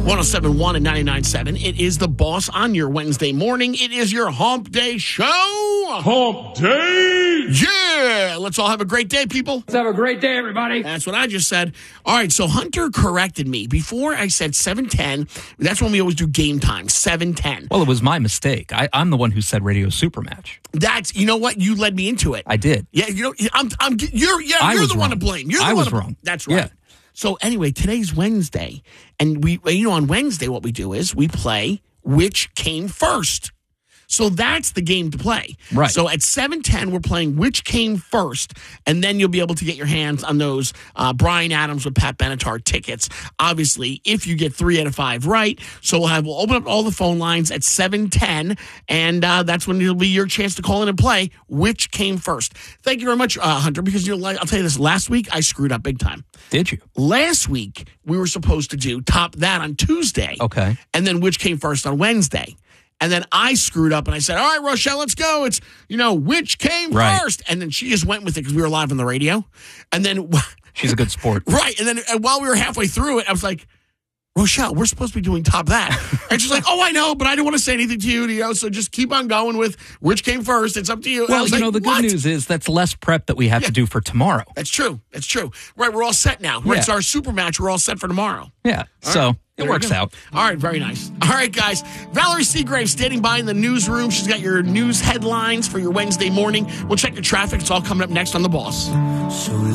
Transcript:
107.1 and 99.7. It is The Boss on your Wednesday morning. It is your Hump Day show. Hump Day! Yeah! Let's all have a great day, people. Let's have a great day, everybody. That's what I just said. All right, so Hunter corrected me. Before I said 7:10, that's when we always do game time, 7:10. Well, it was my mistake. I'm the one who said Radio Supermatch. That's, you know what? You led me into it. I did. Yeah, you know, you're the one to blame. You're the I one was wrong. That's right. Yeah. So anyway, today's Wednesday, and on Wednesday what we do is we play Which Came First. So that's the game to play. Right. So at 7:10, we're playing Which Came First, and then you'll be able to get your hands on those Bryan Adams with Pat Benatar tickets. Obviously, if you get 3 out of 5 right. So we'll open up all the phone lines at 7:10, and that's when it'll be your chance to call in and play Which Came First. Thank you very much, Hunter, because I'll tell you this, last week I screwed up big time. Did you? Last week, we were supposed to do Top That on Tuesday. Okay. And then Which Came First on Wednesday. And then I screwed up and I said, all right, Rochelle, let's go. It's, Which Came First? And then she just went with it because we were live on the radio. And then... She's a good sport. Right. And then while we were halfway through it, I was like, Rochelle, we're supposed to be doing Top That. And she's like, oh, I know, but I didn't want to say anything to you, so just keep on going with Which Came First. It's up to you. Well, the good news is that's less prep that we have to do for tomorrow. That's true. That's true. Right, we're all set now. Right, it's our super match. We're all set for tomorrow. Yeah, so it works out. All right, very nice. All right, guys. Valerie Seagrave standing by in the newsroom. She's got your news headlines for your Wednesday morning. We'll check your traffic. It's all coming up next on The Boss.